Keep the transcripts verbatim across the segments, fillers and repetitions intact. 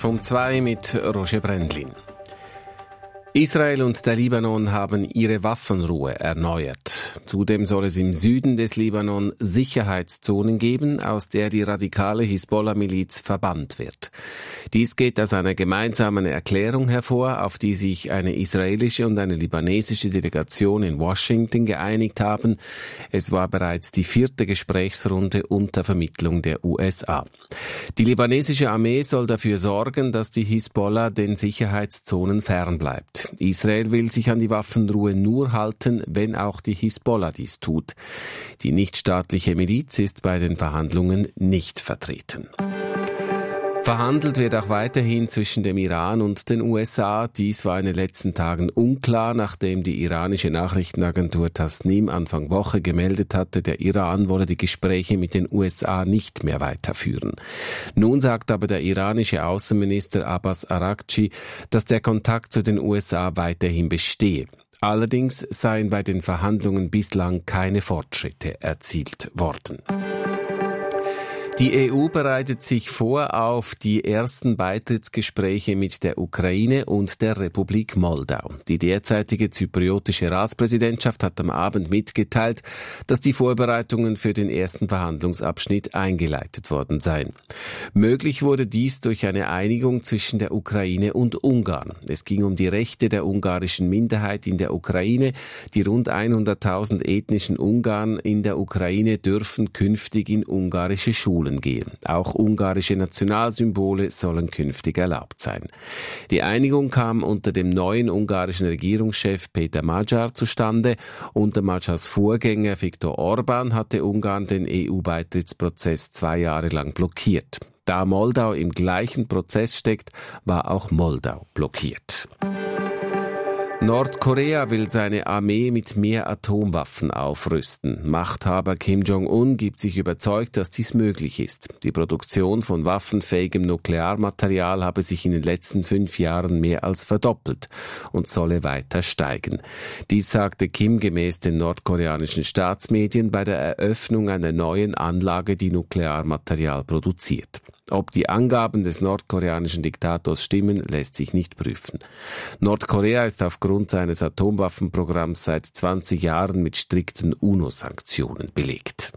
S R F um zwei mit Roger Brendlin. Israel und der Libanon haben ihre Waffenruhe erneuert. Zudem soll es im Süden des Libanon Sicherheitszonen geben, aus der die radikale Hisbollah-Miliz verbannt wird. Dies geht aus einer gemeinsamen Erklärung hervor, auf die sich eine israelische und eine libanesische Delegation in Washington geeinigt haben. Es war bereits die vierte Gesprächsrunde unter Vermittlung der U S A. Die libanesische Armee soll dafür sorgen, dass die Hisbollah den Sicherheitszonen fernbleibt. Israel will sich an die Waffenruhe nur halten, wenn auch die Hisbollah dies tut. Die nichtstaatliche Miliz ist bei den Verhandlungen nicht vertreten. Verhandelt wird auch weiterhin zwischen dem Iran und den U S A. Dies war in den letzten Tagen unklar, nachdem die iranische Nachrichtenagentur Tasnim Anfang Woche gemeldet hatte, der Iran wolle die Gespräche mit den U S A nicht mehr weiterführen. Nun sagt aber der iranische Außenminister Abbas Araghchi, dass der Kontakt zu den U S A weiterhin bestehe. Allerdings seien bei den Verhandlungen bislang keine Fortschritte erzielt worden. Die E U bereitet sich vor auf die ersten Beitrittsgespräche mit der Ukraine und der Republik Moldau. Die derzeitige zypriotische Ratspräsidentschaft hat am Abend mitgeteilt, dass die Vorbereitungen für den ersten Verhandlungsabschnitt eingeleitet worden seien. Möglich wurde dies durch eine Einigung zwischen der Ukraine und Ungarn. Es ging um die Rechte der ungarischen Minderheit in der Ukraine. Die rund hunderttausend ethnischen Ungarn in der Ukraine dürfen künftig in ungarische Schulen gehen. Auch ungarische Nationalsymbole sollen künftig erlaubt sein. Die Einigung kam unter dem neuen ungarischen Regierungschef Peter Magyar zustande. Unter Magyars Vorgänger Viktor Orbán hatte Ungarn den E U-Beitrittsprozess zwei Jahre lang blockiert. Da Moldau im gleichen Prozess steckt, war auch Moldau blockiert. Nordkorea will seine Armee mit mehr Atomwaffen aufrüsten. Machthaber Kim Jong-un gibt sich überzeugt, dass dies möglich ist. Die Produktion von waffenfähigem Nuklearmaterial habe sich in den letzten fünf Jahren mehr als verdoppelt und solle weiter steigen. Dies sagte Kim gemäß den nordkoreanischen Staatsmedien bei der Eröffnung einer neuen Anlage, die Nuklearmaterial produziert. Ob die Angaben des nordkoreanischen Diktators stimmen, lässt sich nicht prüfen. Nordkorea ist aufgrund seines Atomwaffenprogramms seit zwanzig Jahren mit strikten UNO-Sanktionen belegt.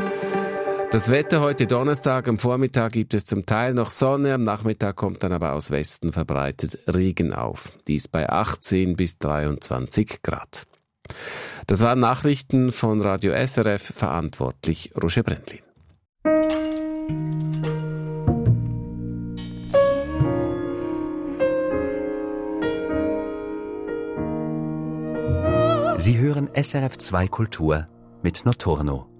Das Wetter heute Donnerstag, am Vormittag gibt es zum Teil noch Sonne, am Nachmittag kommt dann aber aus Westen verbreitet Regen auf. Dies bei achtzehn bis dreiundzwanzig Grad. Das waren Nachrichten von Radio S R F, verantwortlich Roger Brendlin. Sie hören S R F zwei Kultur mit Notorno.